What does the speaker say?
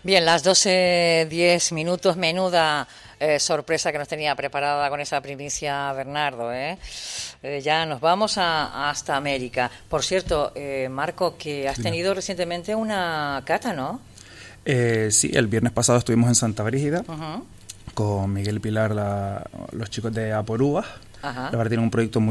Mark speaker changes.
Speaker 1: Bien, las 12:10, menuda sorpresa que nos tenía preparada con esa primicia Bernardo, ya nos vamos hasta América. Por cierto, Marco, que has tenido recientemente una cata, ¿no?
Speaker 2: Sí, el viernes pasado estuvimos en Santa Brígida con Miguel y Pilar, los chicos de Aporúa. La verdad tienen un proyecto muy